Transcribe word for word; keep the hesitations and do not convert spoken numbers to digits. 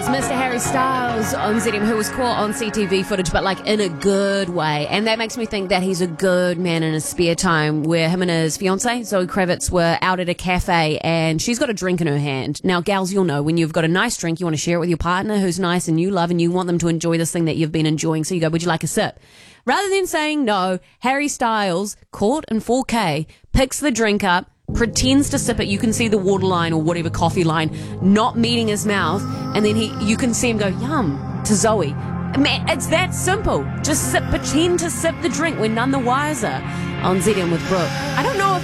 it's Mister Harry Styles on Z M, who was caught on C C T V footage, but like in a good way. And that makes me think that he's a good man in his spare time, where him and his fiancée, Zoe Kravitz, were out at a cafe and she's got a drink in her hand. Now, gals, you'll know when you've got a nice drink, you want to share it with your partner who's nice and you love, and you want them to enjoy this thing that you've been enjoying. So you go, would you like a sip? Rather than saying no, Harry Styles, caught in four K, picks the drink up, pretends to sip it. You can see the water line or whatever coffee line not meeting his mouth, and then he, you can see him go, yum, to Zoe. Man, it's that simple. Just sip, pretend to sip the drink. We're none the wiser on Z M with Brooke. I don't know if